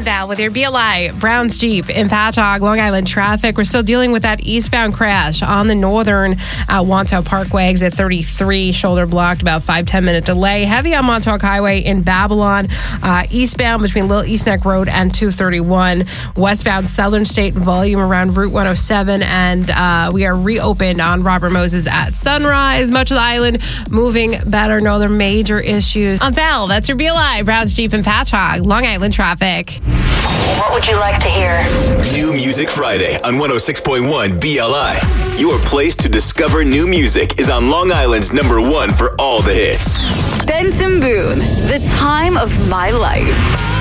I'm Val with your BLI Browns Jeep in Patchogue, Long Island traffic. We're still dealing with that eastbound crash on the northern Wanto Parkway, exit 33, shoulder blocked, about 5-10 minute delay. Heavy on Montauk Highway in Babylon, eastbound between Little East Neck Road and 231. Westbound Southern State volume around Route 107, and we are reopened on Robert Moses at Sunrise. Much of the island moving better. No other major issues. I'm Val. That's your BLI Browns Jeep in Patchogue, Long Island traffic. What would you like to hear? New Music Friday on 106.1 BLI. Your place to discover new music is on Long Island's #1 for all the hits. Benson Boone, The Time of My Life.